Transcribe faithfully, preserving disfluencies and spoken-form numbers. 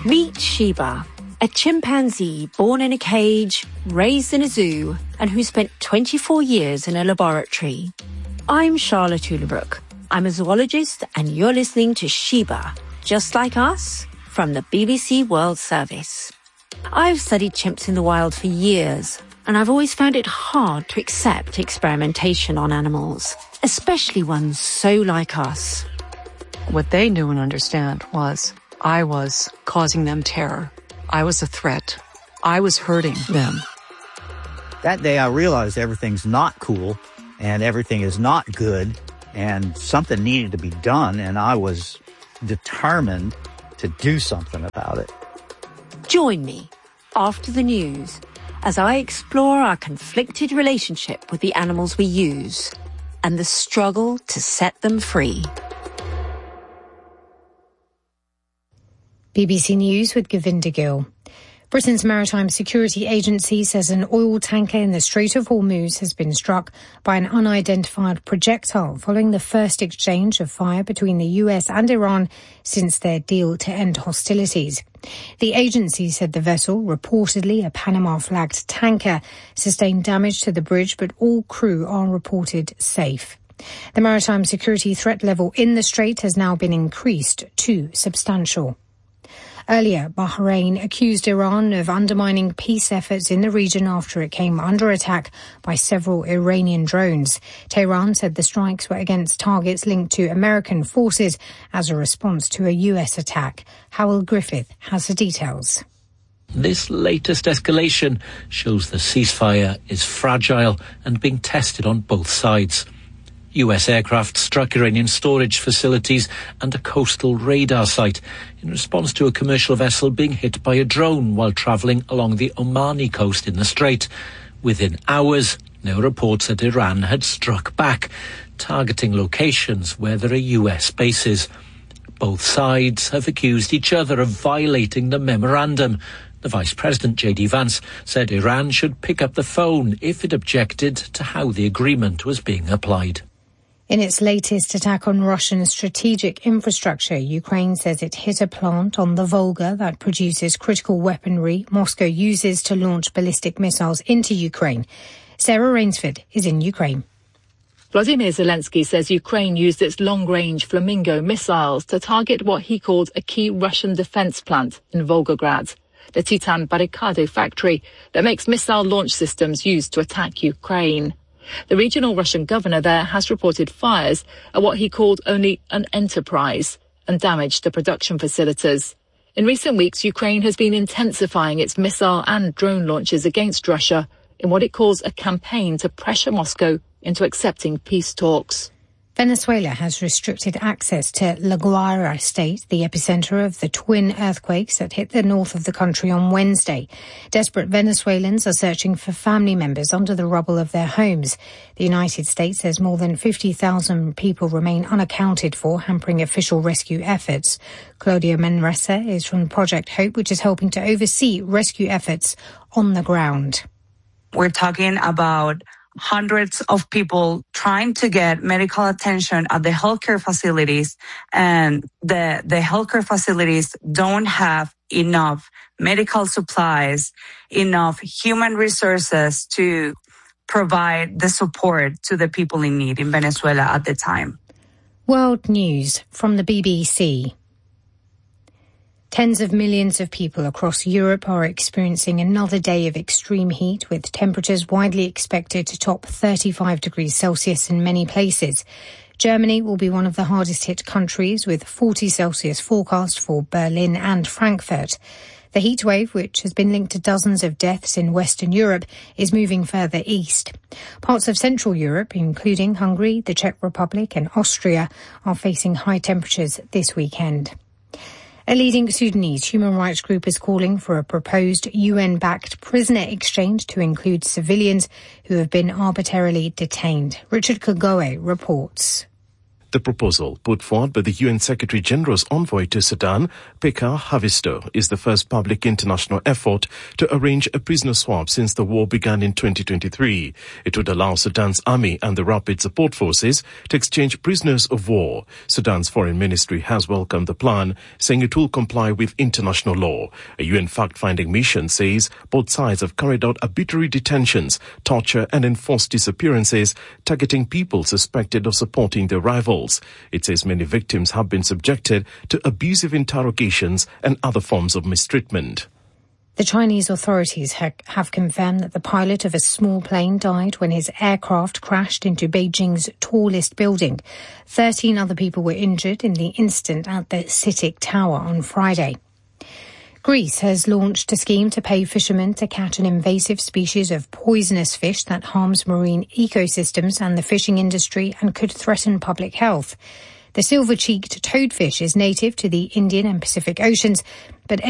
Meet Sheba, a chimpanzee born in a cage, raised in a zoo, and who spent twenty-four years in a laboratory. I'm Charlotte Ulebrook. I'm a zoologist, and you're listening to Sheba, Just Like Us, from the B B C World Service. I've studied chimps in the wild for years, and I've always found it hard to accept experimentation on animals, especially ones so like us. What they knew and understand was I was causing them terror. I was a threat. I was hurting them. That day I realized everything's not cool and everything is not good and something needed to be done, and I was determined to do something about it. Join me after the news as I explore our conflicted relationship with the animals we use and the struggle to set them free. B B C News with Govinda Gill. Britain's Maritime Security Agency says an oil tanker in the Strait of Hormuz has been struck by an unidentified projectile following the first exchange of fire between the U S and Iran since their deal to end hostilities. The agency said the vessel, reportedly a Panama-flagged tanker, sustained damage to the bridge, but all crew are reported safe. The maritime security threat level in the strait has now been increased to substantial. Earlier, Bahrain accused Iran of undermining peace efforts in the region after it came under attack by several Iranian drones. Tehran said the strikes were against targets linked to American forces as a response to a U S attack. Howell Griffith has the details. This latest escalation shows the ceasefire is fragile and being tested on both sides. U S aircraft struck Iranian storage facilities and a coastal radar site in response to a commercial vessel being hit by a drone while travelling along the Omani coast in the Strait. Within hours, there were reports that Iran had struck back, targeting locations where there are U S bases. Both sides have accused each other of violating the memorandum. The Vice President, J D Vance, said Iran should pick up the phone if it objected to how the agreement was being applied. In its latest attack on Russian strategic infrastructure, Ukraine says it hit a plant on the Volga that produces critical weaponry Moscow uses to launch ballistic missiles into Ukraine. Sarah Rainsford is in Ukraine. Vladimir Zelensky says Ukraine used its long-range Flamingo missiles to target what he called a key Russian defense plant in Volgograd, the Titan Barricado factory that makes missile launch systems used to attack Ukraine. The regional Russian governor there has reported fires at what he called only an enterprise and damage to production facilities. In recent weeks, Ukraine has been intensifying its missile and drone launches against Russia in what it calls a campaign to pressure Moscow into accepting peace talks. Venezuela has restricted access to La Guaira state, the epicenter of the twin earthquakes that hit the north of the country on Wednesday. Desperate Venezuelans are searching for family members under the rubble of their homes. The United States says more than fifty thousand people remain unaccounted for, hampering official rescue efforts. Claudia Manresa is from Project Hope, which is helping to oversee rescue efforts on the ground. We're talking about hundreds of people trying to get medical attention at the healthcare facilities, and the, the healthcare facilities don't have enough medical supplies, enough human resources to provide the support to the people in need in Venezuela at the time. World News from the B B C. Tens of millions of people across Europe are experiencing another day of extreme heat, with temperatures widely expected to top thirty-five degrees Celsius in many places. Germany will be one of the hardest hit countries, with forty Celsius forecast for Berlin and Frankfurt. The heat wave, which has been linked to dozens of deaths in Western Europe, is moving further east. Parts of Central Europe, including Hungary, the Czech Republic and Austria, are facing high temperatures this weekend. A leading Sudanese human rights group is calling for a proposed U N-backed prisoner exchange to include civilians who have been arbitrarily detained. Richard Kagoe reports. The proposal, put forward by the U N Secretary-General's envoy to Sudan, Pekka Haavisto, is the first public international effort to arrange a prisoner swap since the war began in twenty twenty-three. It would allow Sudan's army and the Rapid Support Forces to exchange prisoners of war. Sudan's foreign ministry has welcomed the plan, saying it will comply with international law. A U N fact-finding mission says both sides have carried out arbitrary detentions, torture and enforced disappearances, targeting people suspected of supporting their rivals. It says many victims have been subjected to abusive interrogations and other forms of mistreatment. The Chinese authorities ha- have confirmed that the pilot of a small plane died when his aircraft crashed into Beijing's tallest building. Thirteen other people were injured in the incident at the CITIC Tower on Friday. Greece has launched a scheme to pay fishermen to catch an invasive species of poisonous fish that harms marine ecosystems and the fishing industry and could threaten public health. The silver-cheeked toadfish is native to the Indian and Pacific Oceans, but